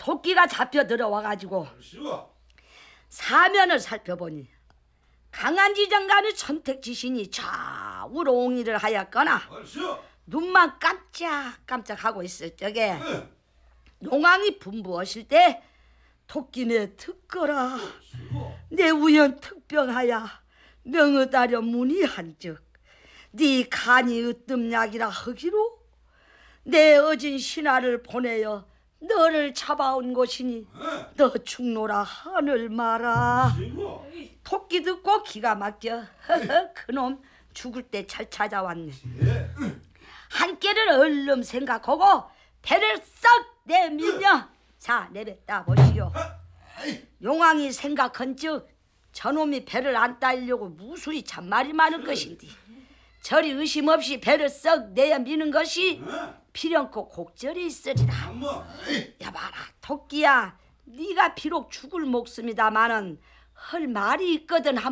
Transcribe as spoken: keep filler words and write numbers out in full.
토끼가 잡혀 들어와가지고 사면을 살펴보니 강안지정간의 천택지신이 좌우로 옹이를 하였거나 눈만 깜짝깜짝하고 있을 적에 용왕이 분부하실 때 토끼네 듣거라. 내 우연 특병하여 명의따려 문의한즉 네 간이 으뜸약이라 하기로 내 어진 신하를 보내어 너를 잡아온 것이니 너 죽노라 하늘 마라. 토끼 듣고 기가 막혀. 그놈 죽을 때 잘 찾아왔네. 한 깨를 얼른 생각하고 배를 썩 내밀며 자 내뱉다 보시오. 용왕이 생각한즉 저놈이 배를 안 따려고 무수히 잔말이 많을 것인데 저리 의심 없이 배를 썩 내어 미는 것이 필연코 곡절이 있으리라. 여봐라 토끼야, 네가 비록 죽을 목숨이다마는 할 말이 있거든.